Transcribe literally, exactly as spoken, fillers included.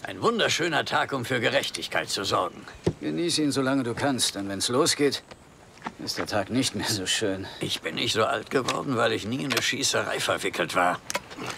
Ein wunderschöner Tag, um für Gerechtigkeit zu sorgen. Genieß ihn, solange du kannst. Denn wenn's losgeht, ist der Tag nicht mehr so schön. Ich bin nicht so alt geworden, weil ich nie in eine Schießerei verwickelt war.